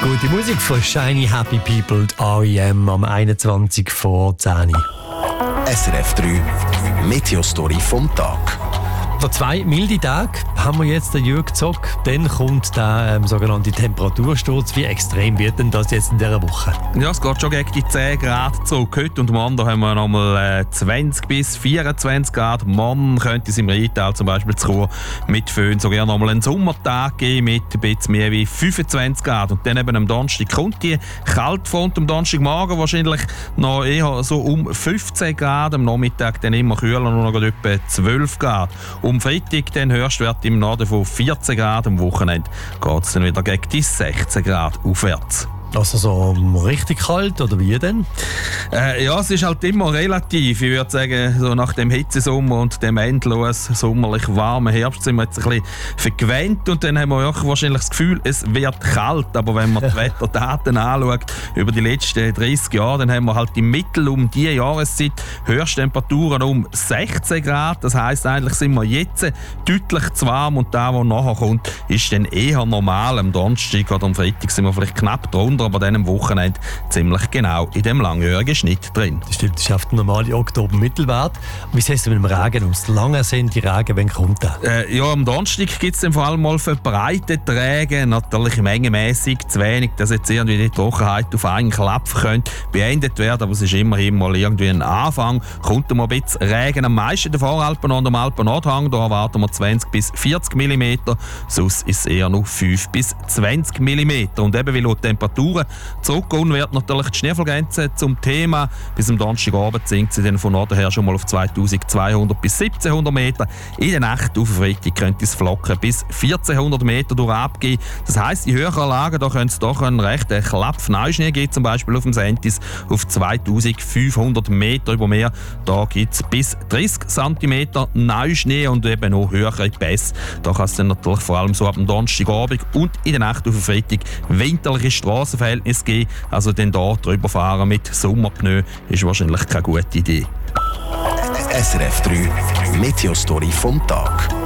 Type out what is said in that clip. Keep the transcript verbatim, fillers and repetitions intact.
Gute Musik von Shiny Happy People, die R E M am einundzwanzig vor zehn. S R F drei Meteostory vom Tag. Nach zwei milde Tage haben wir jetzt den Jürg Zock. Dann kommt der ähm, sogenannte Temperatursturz. Wie extrem wird denn das jetzt in dieser Woche? Ja, es geht schon gegen die zehn Grad zurück. Heute und morgen haben wir nochmal äh, zwanzig bis vierundzwanzig Grad. Morgen könnte es im Rheintal zum Beispiel zu Chur mit Föhn sogar nochmal einen Sommertag geben mit ein bisschen mehr wie fünfundzwanzig Grad. Und dann eben am Donnerstag kommt die Kaltfront. Am Donnerstagmorgen wahrscheinlich noch eher so um fünfzehn Grad. Am Nachmittag dann immer kühler, nur noch etwa zwölf Grad. Um Freitag dann Höchstwert im Norden von vierzehn Grad. Am Wochenende geht es dann wieder gegen die sechzehn Grad aufwärts. Also so richtig kalt, oder wie denn? Äh, ja, es ist halt immer relativ. Ich würde sagen, so nach dem Hitzesommer und dem endlos sommerlich warmen Herbst sind wir jetzt ein bisschen vergewöhnt und dann haben wir auch wahrscheinlich das Gefühl, es wird kalt. Aber wenn man die Wetterdaten anschaut über die letzten dreißig Jahre, dann haben wir halt im Mittel um diese Jahreszeit Höchsttemperaturen um sechzehn Grad. Das heisst, eigentlich sind wir jetzt deutlich zu warm und da, was nachher kommt, ist dann eher normal. Am Donnerstag oder am Freitag sind wir vielleicht knapp drunter, aber dann am Wochenende ziemlich genau in dem langjährigen Schnitt drin. Das stimmt, das ist auf der normale Oktober-Mittelwert. Wie sieht es mit dem Regen aus? Lange sind die Regen, wann kommt der? Äh, ja, am Donnerstag gibt es vor allem mal verbreitete Regen, natürlich mengenmäßig zu wenig, dass jetzt irgendwie die Trockenheit auf einen Klapp könnte beendet werden, aber es ist immerhin mal irgendwie ein Anfang. Kommt mal ein bisschen Regen, am meisten in den Voralpen und am Alpen-Nordhang, da erwarten wir zwanzig bis vierzig Millimeter, sonst ist es eher noch fünf bis zwanzig Millimeter. Und eben, weil die Temperatur zurückgehen wird natürlich die Schneefallgrenze zum Thema. Bis am Donnerstagabend sinkt sie dann von Norden her schon mal auf zweitausendzweihundert bis siebzehnhundert Meter. In der Nacht auf Freitag könnte es Flocken bis vierzehnhundert Meter durch abgehen. Das heisst, in höheren Lagen da könnte es doch einen rechten Klapp Neuschnee geben, zum Beispiel auf dem Sentis auf zweitausendfünfhundert Meter über Meer. Da gibt es bis dreißig Zentimeter Neuschnee und eben noch höhere Pässe. Da kann es dann natürlich vor allem so ab dem Donnerstagabend und in der Nacht auf Freitag winterliche Straßen Verhältnis geben. Also dann da drüber fahren mit Sommerpneu ist wahrscheinlich keine gute Idee. S R F drei Meteostory vom Tag.